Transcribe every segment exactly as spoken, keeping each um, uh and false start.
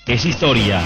es historia.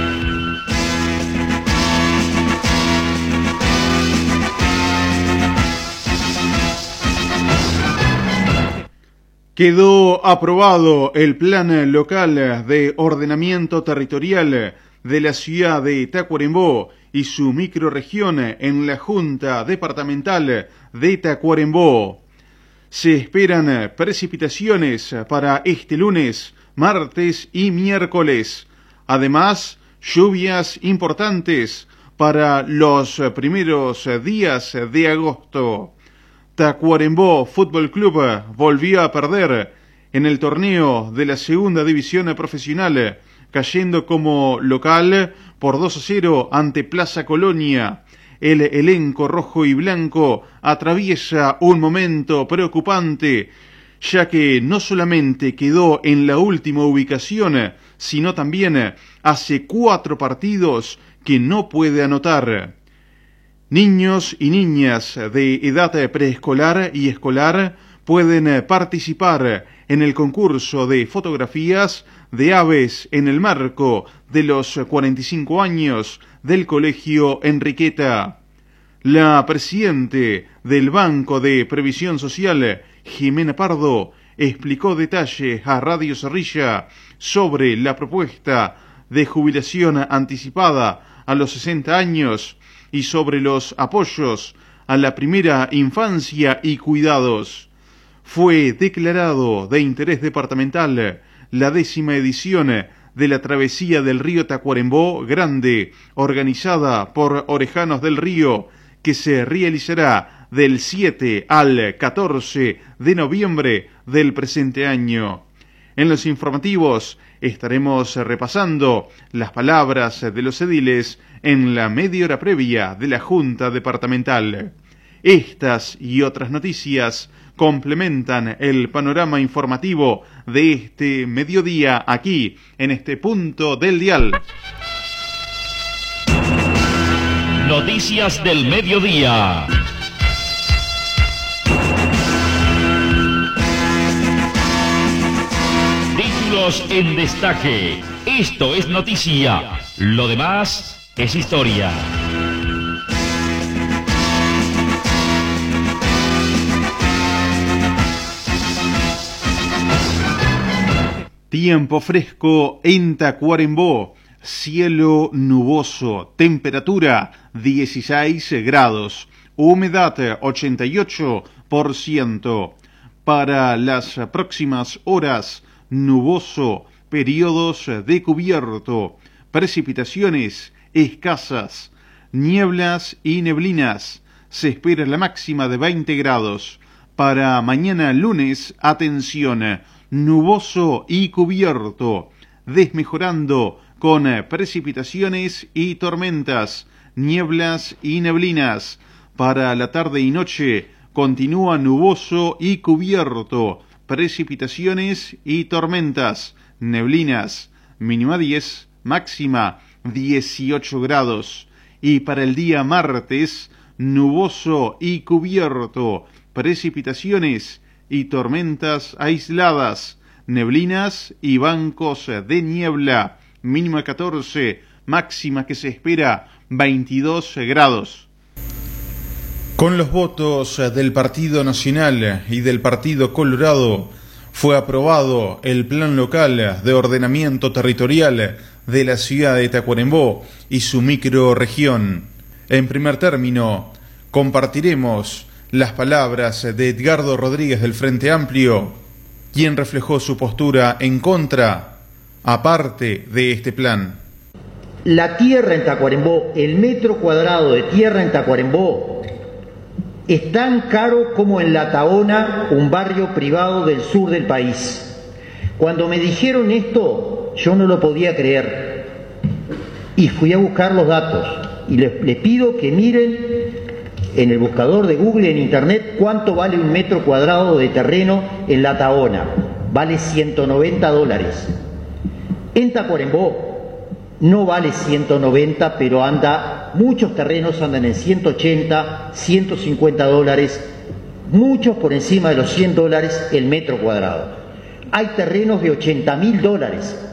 Quedó aprobado el Plan Local de Ordenamiento Territorial de la ciudad de Tacuarembó y su microrregión en la Junta Departamental de Tacuarembó. Se esperan precipitaciones para este lunes, martes y miércoles. Además, lluvias importantes para los primeros días de agosto. Tacuarembó Fútbol Club volvió a perder en el torneo de la segunda división profesional, cayendo como local por dos a cero ante Plaza Colonia. El elenco rojo y blanco atraviesa un momento preocupante, ya que no solamente quedó en la última ubicación, sino también hace cuatro partidos que no puede anotar. Niños y niñas de edad preescolar y escolar pueden participar en el concurso de fotografías de aves en el marco de los cuarenta y cinco años del Colegio Enriqueta. La presidente del Banco de Previsión Social, Jimena Pardo, explicó detalles a Radio Zorrilla sobre la propuesta de jubilación anticipada a los sesenta años y sobre los apoyos a la primera infancia y cuidados. Fue declarado de interés departamental la décima edición de la Travesía del Río Tacuarembó Grande, organizada por Orejanos del Río, que se realizará del siete al catorce de noviembre del presente año. En los informativos estaremos repasando las palabras de los ediles en la media hora previa de la Junta Departamental. Estas y otras noticias complementan el panorama informativo de este mediodía aquí, en este punto del dial. Noticias del mediodía. Títulos en destaque. Esto es noticia. Lo demás es historia. Tiempo fresco en Tacuarembó. Cielo nuboso, temperatura dieciséis grados, humedad ochenta y ocho por ciento. Para las próximas horas, nuboso, periodos de cubierto, precipitaciones escasas, nieblas y neblinas. Se espera la máxima de veinte grados. Para mañana lunes, atención, nuboso y cubierto, desmejorando con precipitaciones y tormentas, nieblas y neblinas. Para la tarde y noche continúa nuboso y cubierto, precipitaciones y tormentas, neblinas, mínima diez, máxima dieciocho grados. Y para el día martes, nuboso y cubierto, precipitaciones y tormentas aisladas, neblinas y bancos de niebla, mínima catorce, máxima que se espera veintidós grados. Con los votos del Partido Nacional y del Partido Colorado, fue aprobado el Plan Local de Ordenamiento Territorial de la ciudad de Tacuarembó y su microrregión. En primer término, compartiremos las palabras de Edgardo Rodríguez del Frente Amplio, quien reflejó su postura en contra, aparte de este plan. La tierra en Tacuarembó, el metro cuadrado de tierra en Tacuarembó, es tan caro como en La Tahona, un barrio privado del sur del país. Cuando me dijeron esto, yo no lo podía creer. Y fui a buscar los datos. Y les, les pido que miren en el buscador de Google, en Internet, cuánto vale un metro cuadrado de terreno en La Tahona. Vale ciento noventa dólares. En Tacuarembó no vale ciento noventa, pero anda, muchos terrenos andan en ciento ochenta, ciento cincuenta dólares, muchos por encima de los cien dólares el metro cuadrado. Hay terrenos de ochenta mil dólares.